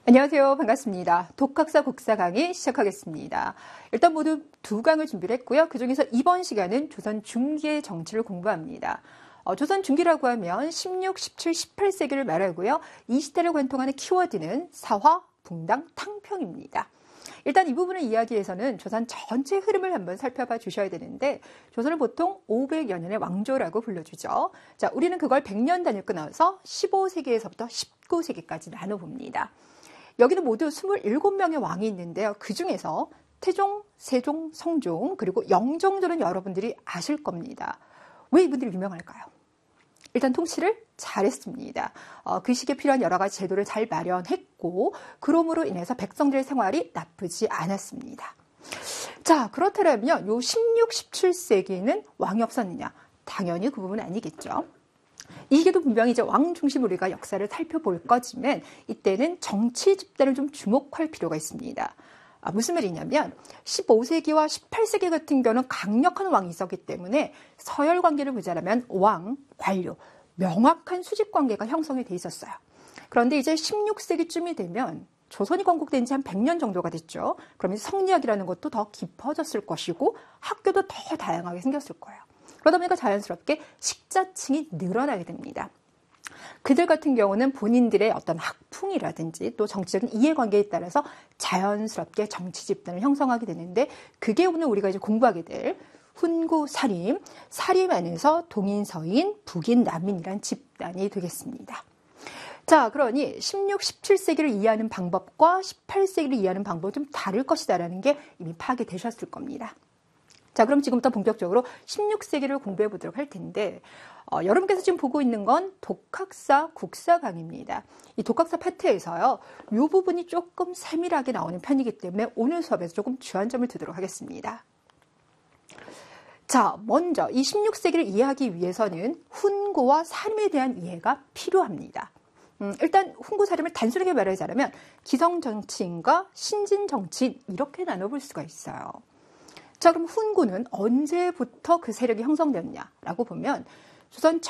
안녕하세요. 반갑습니다. 독학사 국사 강의 시작하겠습니다. 일단 모두 두 강을 준비를 했고요. 그중에서 이번 시간은 조선 중기의 정치를 공부합니다. 조선 중기라고 하면 16, 17, 18세기를 말하고요. 이 시대를 관통하는 키워드는 사화, 붕당, 탕평입니다. 일단 이 부분을 이야기해서는 조선 전체 흐름을 한번 살펴봐 주셔야 되는데 조선을 보통 500여 년의 왕조라고 불러주죠. 자, 우리는 그걸 100년 단위로 끊어서 15세기에서부터 19세기까지 나눠봅니다. 여기는 모두 27명의 왕이 있는데요. 그중에서 태종, 세종, 성종, 그리고 영종들은 여러분들이 아실 겁니다. 왜 이분들이 유명할까요? 일단 통치를 잘했습니다. 그 시기에 필요한 여러 가지 제도를 잘 마련했고 그럼으로 인해서 백성들의 생활이 나쁘지 않았습니다. 자, 그렇다면 요 16, 17세기에는 왕이 없었느냐? 당연히 그 부분은 아니겠죠. 이 시기도 분명히 이제 왕 중심으로 우리가 역사를 살펴볼 거지만 이때는 정치 집단을 좀 주목할 필요가 있습니다. 무슨 말이냐면 15세기와 18세기 같은 경우는 강력한 왕이 있었기 때문에 서열 관계를 보자면 왕, 관료, 명확한 수직 관계가 형성이 돼 있었어요. 그런데 이제 16세기쯤이 되면 조선이 건국된 지 한 100년 정도가 됐죠. 그러면 성리학이라는 것도 더 깊어졌을 것이고 학교도 더 다양하게 생겼을 거예요. 그러다 보니까 자연스럽게 식자층이 늘어나게 됩니다. 그들 같은 경우는 본인들의 어떤 학풍이라든지 또 정치적인 이해관계에 따라서 자연스럽게 정치 집단을 형성하게 되는데 그게 오늘 우리가 이제 공부하게 될 훈구, 사림, 사림 안에서 동인, 서인, 북인, 남인이란 집단이 되겠습니다. 자, 그러니 16, 17세기를 이해하는 방법과 18세기를 이해하는 방법은 좀 다를 것이다라는 게 이미 파악되셨을 겁니다. 자, 그럼 지금부터 본격적으로 16세기를 공부해 보도록 할 텐데 여러분께서 지금 보고 있는 건 독학사 국사 강의입니다. 이 독학사 파트에서요. 이 부분이 조금 세밀하게 나오는 편이기 때문에 오늘 수업에서 조금 주안점을 두도록 하겠습니다. 자, 먼저 이 16세기를 이해하기 위해서는 훈구와 사림에 대한 이해가 필요합니다. 일단 훈구 사림을 단순하게 말하자면 기성정치인과 신진정치인 이렇게 나눠볼 수가 있어요. 자, 그럼 훈구는 언제부터 그 세력이 형성되었냐라고 보면 조선